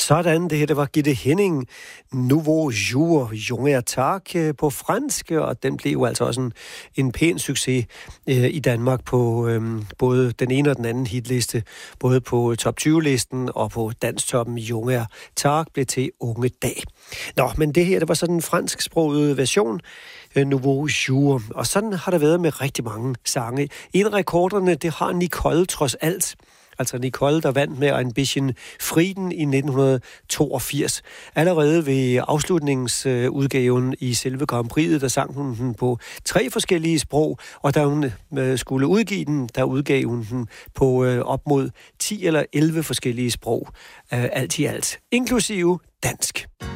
Sådan, det her, det var Gitte Henning, Nouveau Jour, Junge Attaque på fransk, og den blev jo altså også en pæn succes i Danmark på både den ene og den anden hitliste, både på top 20-listen og på Danstoppen. Junge Attaque blev til Unge Dag. Nå, men det her, det var sådan en fransksproget version, Nouveau Jour, og sådan har der været med rigtig mange sange. En af rekorderne, det har Nicole trods alt. Altså Nicole, der vandt med Ein bisschen Frieden i 1982. Allerede ved afslutningsudgaven i selve Grand Prix'et, der sang hun den på 3 forskellige sprog, og da hun skulle udgive den, der udgav hun den på op mod 10 eller 11 forskellige sprog, alt i alt, inklusive dansk.